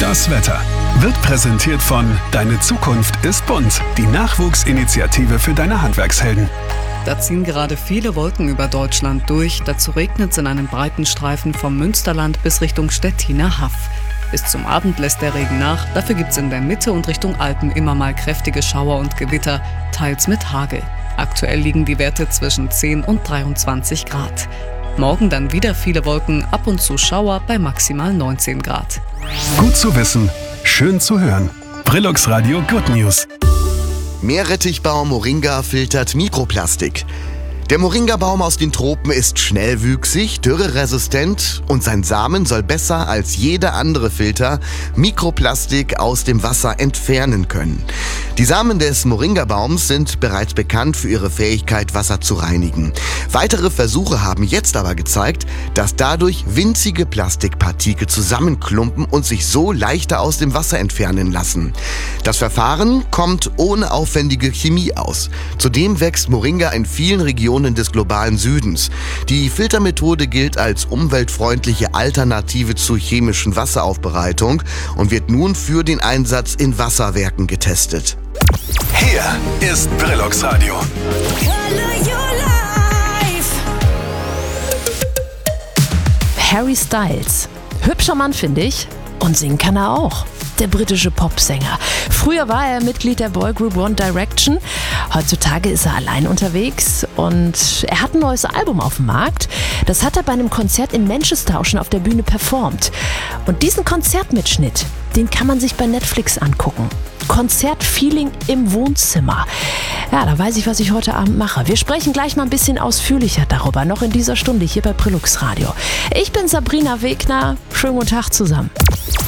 Das Wetter wird präsentiert von Deine Zukunft ist bunt, die Nachwuchsinitiative für deine Handwerkshelden. Da ziehen gerade viele Wolken über Deutschland durch. Dazu regnet es in einem breiten Streifen vom Münsterland bis Richtung Stettiner Haff. Bis zum Abend lässt der Regen nach. Dafür gibt es in der Mitte und Richtung Alpen immer mal kräftige Schauer und Gewitter, teils mit Hagel. Aktuell liegen die Werte zwischen 10 und 23 Grad. Morgen dann wieder viele Wolken, ab und zu Schauer bei maximal 19 Grad. Gut zu wissen, schön zu hören. Brillux Radio Good News. Meerrettichbaum Moringa filtert Mikroplastik. Der Moringabaum aus den Tropen ist schnellwüchsig, dürreresistent und sein Samen soll besser als jeder andere Filter Mikroplastik aus dem Wasser entfernen können. Die Samen des Moringabaums sind bereits bekannt für ihre Fähigkeit, Wasser zu reinigen. Weitere Versuche haben jetzt aber gezeigt, dass dadurch winzige Plastikpartikel zusammenklumpen und sich so leichter aus dem Wasser entfernen lassen. Das Verfahren kommt ohne aufwendige Chemie aus. Zudem wächst Moringa in vielen Regionen des globalen Südens. Die Filtermethode gilt als umweltfreundliche Alternative zur chemischen Wasseraufbereitung und wird nun für den Einsatz in Wasserwerken getestet. Hier ist Brillux Radio. Harry Styles. Hübscher Mann, finde ich. Und singen kann er auch. Der britische Popsänger. Früher war er Mitglied der Boygroup One Direction. Heutzutage ist er allein unterwegs und er hat ein neues Album auf dem Markt. Das hat er bei einem Konzert in Manchester auch schon auf der Bühne performt. Und diesen Konzertmitschnitt, den kann man sich bei Netflix angucken. Konzertfeeling im Wohnzimmer. Ja, da weiß ich, was ich heute Abend mache. Wir sprechen gleich mal ein bisschen ausführlicher darüber, noch in dieser Stunde hier bei Brillux Radio. Ich bin Sabrina Wegner. Schönen guten Tag zusammen.